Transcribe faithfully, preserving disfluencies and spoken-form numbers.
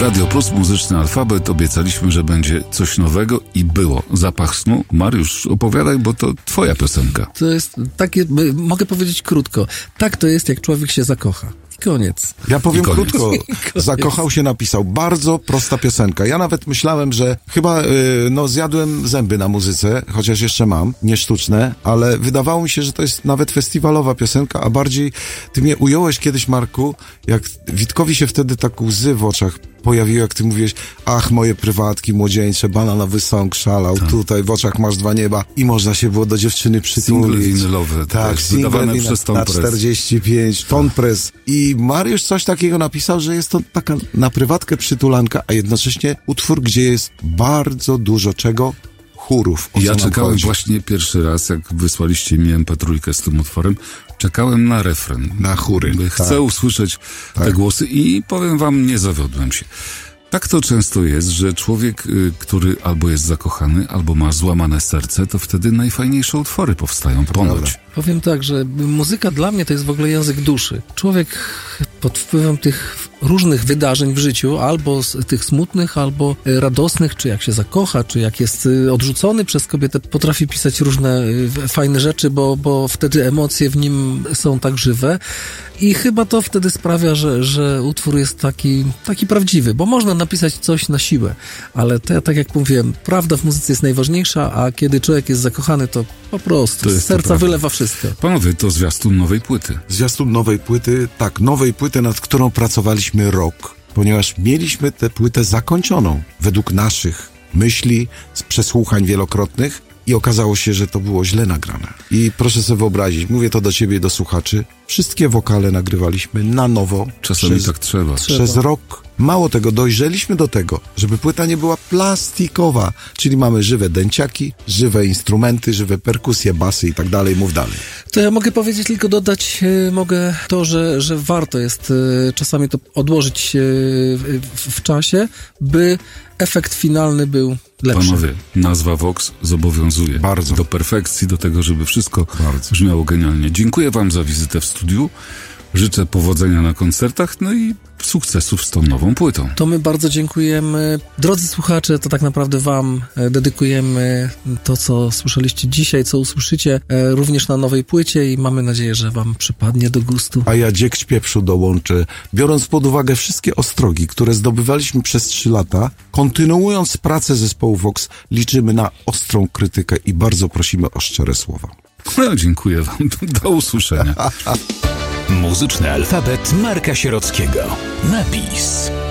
Radio Plus, muzyczny alfabet. Obiecaliśmy, że będzie coś nowego i było. Zapach snu. Mariusz, opowiadaj, bo to twoja piosenka. To jest takie, mogę powiedzieć krótko. Tak to jest, jak człowiek się zakocha. I koniec. Ja powiem koniec. krótko. Zakochał się, napisał. Bardzo prosta piosenka. Ja nawet myślałem, że chyba, yy, no, zjadłem zęby na muzyce, chociaż jeszcze mam, nie sztuczne, ale wydawało mi się, że to jest nawet festiwalowa piosenka, a bardziej ty mnie ująłeś kiedyś, Marku, jak Witkowi się wtedy tak łzy w oczach pojawiły, jak ty mówiłeś, ach, moje prywatki młodzieńcze, bananowy song szalał, tak. Tutaj w oczach masz dwa nieba i można się było do dziewczyny przytulić. Single winylowe. Tak, single przez na czterdzieści pięć, ton press. I Mariusz coś takiego napisał, że jest to taka na prywatkę przytulanka, a jednocześnie utwór, gdzie jest bardzo dużo czego, chórów. Ja czekałem chodzi. właśnie pierwszy raz, jak wysłaliście mi em pe trzy z tym utworem, czekałem na refren. Na chóry. Chcę tak. usłyszeć tak. te głosy i powiem wam, nie zawiodłem się. Tak to często jest, że człowiek, y, który albo jest zakochany, albo ma złamane serce, to wtedy najfajniejsze utwory powstają, ponoć. Powiem tak, że muzyka dla mnie to jest w ogóle język duszy. Człowiek pod wpływem tych różnych wydarzeń w życiu, albo tych smutnych, albo radosnych, czy jak się zakocha, czy jak jest odrzucony przez kobietę, potrafi pisać różne fajne rzeczy, bo, bo wtedy emocje w nim są tak żywe i chyba to wtedy sprawia, że, że utwór jest taki, taki prawdziwy, bo można napisać coś na siłę, ale to, tak jak mówiłem, prawda w muzyce jest najważniejsza, a kiedy człowiek jest zakochany, to po prostu z serca wylewa wszystko. Panowie, to zwiastun nowej płyty. Zwiastun nowej płyty, tak, nowej płyty, nad którą pracowaliśmy rok, ponieważ mieliśmy tę płytę zakończoną według naszych myśli, z przesłuchań wielokrotnych i okazało się, że to było źle nagrane. I proszę sobie wyobrazić, mówię to do ciebie i do słuchaczy, wszystkie wokale nagrywaliśmy na nowo. Czasami przez, tak trzeba. Przez trzeba. rok. Mało tego, dojrzeliśmy do tego, żeby płyta nie była plastikowa, czyli mamy żywe dęciaki, żywe instrumenty, żywe perkusje, basy i tak dalej, mów dalej. To ja mogę powiedzieć, tylko dodać y, mogę to, że, że warto jest y, czasami to odłożyć y, w, w czasie, by efekt finalny był lepszy. Panowie, nazwa Vox zobowiązuje bardzo do perfekcji, do tego, żeby wszystko bardzo brzmiało genialnie. Dziękuję wam za wizytę w studiu. Życzę powodzenia na koncertach, no i sukcesów z tą nową płytą. To my bardzo dziękujemy. Drodzy słuchacze, to tak naprawdę wam dedykujemy to, co słyszeliście dzisiaj, co usłyszycie również na nowej płycie i mamy nadzieję, że wam przypadnie do gustu. A ja dziegć pieprzu dołączę. Biorąc pod uwagę wszystkie ostrogi, które zdobywaliśmy przez trzy lata, kontynuując pracę zespołu Vox, liczymy na ostrą krytykę i bardzo prosimy o szczere słowa. No, dziękuję wam. Do usłyszenia. Muzyczny alfabet Marka Sierockiego. Napis.